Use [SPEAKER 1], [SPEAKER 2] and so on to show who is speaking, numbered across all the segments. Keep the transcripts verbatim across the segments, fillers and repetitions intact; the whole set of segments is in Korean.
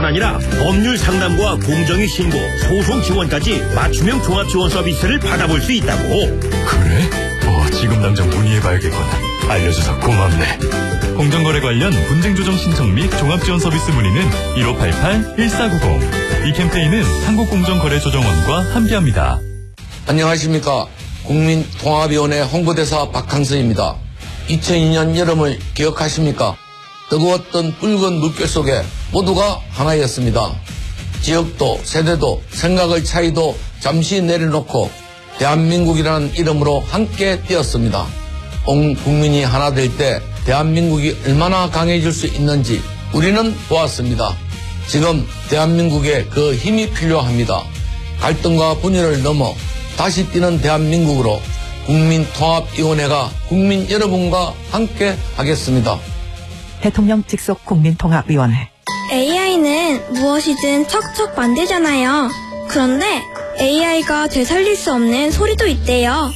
[SPEAKER 1] 뿐 아니라 법률 상담과 공정위 신고, 소송 지원까지 맞춤형 종합지원 서비스를 받아볼 수 있다고.
[SPEAKER 2] 그래? 어, 지금 당장 문의해봐야겠군. 알려줘서 고맙네. 공정거래 관련 분쟁조정 신청 및 종합지원 서비스 문의는 일오팔팔 일사구공. 이 캠페인은 한국공정거래조정원과 함께합니다.
[SPEAKER 3] 안녕하십니까. 국민통합위원회 홍보대사 박항서입니다. 이천이 년 여름을 기억하십니까? 뜨거웠던 붉은 물결 속에 모두가 하나였습니다. 지역도 세대도 생각의 차이도 잠시 내려놓고 대한민국이라는 이름으로 함께 뛰었습니다. 온 국민이 하나 될 때 대한민국이 얼마나 강해질 수 있는지 우리는 보았습니다. 지금 대한민국에 그 힘이 필요합니다. 갈등과 분열을 넘어 다시 뛰는 대한민국으로 국민통합위원회가 국민 여러분과 함께 하겠습니다.
[SPEAKER 4] 대통령 직속 국민통합위원회.
[SPEAKER 5] 에이아이는 무엇이든 척척 만들잖아요. 그런데 에이아이가 되살릴 수 없는 소리도 있대요.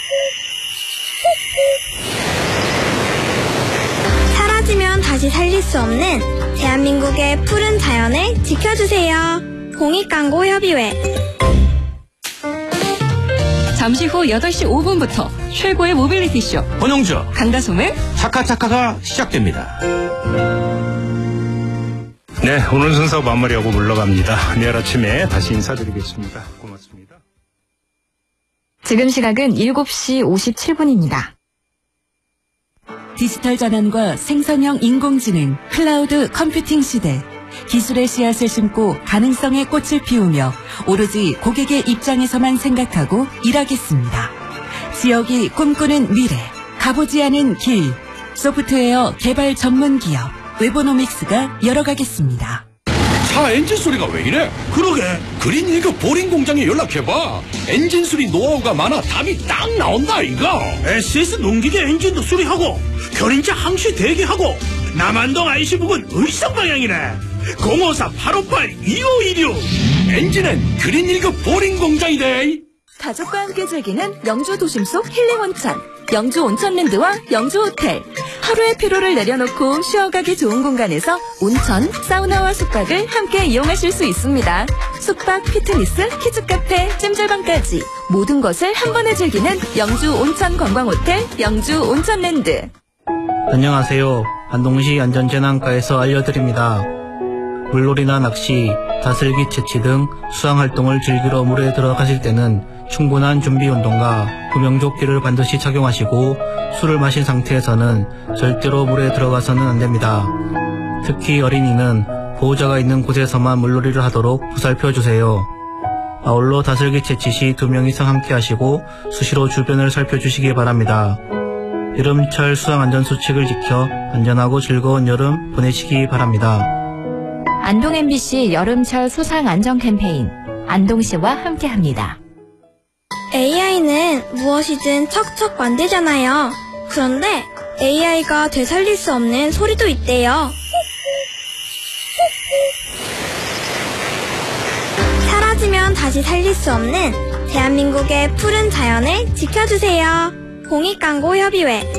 [SPEAKER 5] 사라지면 다시 살릴 수 없는 대한민국의 푸른 자연을 지켜주세요. 공익광고협의회.
[SPEAKER 6] 잠시 후 여덟 시 오 분부터 최고의 모빌리티 쇼
[SPEAKER 1] 권영주
[SPEAKER 6] 강다솜의
[SPEAKER 1] 차카차카가 시작됩니다. 네, 오늘 순서 마무리하고 물러갑니다. 내일 아침에 다시 인사드리겠습니다. 고맙습니다.
[SPEAKER 6] 지금 시각은 일곱 시 오십칠 분입니다. 디지털 전환과 생성형 인공지능, 클라우드 컴퓨팅 시대. 기술의 씨앗을 심고 가능성의 꽃을 피우며 오로지 고객의 입장에서만 생각하고 일하겠습니다. 지역이 꿈꾸는 미래, 가보지 않은 길. 소프트웨어 개발 전문 기업 웨보노믹스가 열어가겠습니다.
[SPEAKER 7] 차 엔진 소리가 왜 이래? 그러게 그린 일급 보링 공장에 연락해봐. 엔진 수리 노하우가 많아 답이 딱 나온다 이거.
[SPEAKER 8] 에스에스 농기계 엔진도 수리하고 견인차 항시 대기하고 남한동 아이씨 부근 의성 방향이네. 공오사 팔오팔 이오일육.
[SPEAKER 7] 엔진은 그린 일급 보링 공장이래.
[SPEAKER 6] 가족과 함께 즐기는 영주 도심 속 힐링 온천, 영주 온천랜드와 영주 호텔. 하루의 피로를 내려놓고 쉬어가기 좋은 공간에서 온천, 사우나와 숙박을 함께 이용하실 수 있습니다. 숙박, 피트니스, 키즈카페, 찜질방까지 모든 것을 한 번에 즐기는 영주 온천 관광호텔, 영주 온천랜드.
[SPEAKER 9] 안녕하세요. 안동시 안전재난과에서 알려드립니다. 물놀이나 낚시, 다슬기 채취 등 수상활동을 즐기러 물에 들어가실 때는 충분한 준비운동과 구명조끼를 반드시 착용하시고 술을 마신 상태에서는 절대로 물에 들어가서는 안됩니다. 특히 어린이는 보호자가 있는 곳에서만 물놀이를 하도록 보살펴주세요. 아울러 다슬기 채취 시 두 명 이상 함께 하시고 수시로 주변을 살펴주시기 바랍니다. 여름철 수상안전수칙을 지켜 안전하고 즐거운 여름 보내시기 바랍니다.
[SPEAKER 6] 안동 엠비씨 여름철 수상안전 캠페인 안동시와 함께합니다.
[SPEAKER 5] 에이아이는 무엇이든 척척 만들잖아요. 그런데 에이아이가 되살릴 수 없는 소리도 있대요. 사라지면 다시 살릴 수 없는 대한민국의 푸른 자연을 지켜주세요. 공익광고협의회.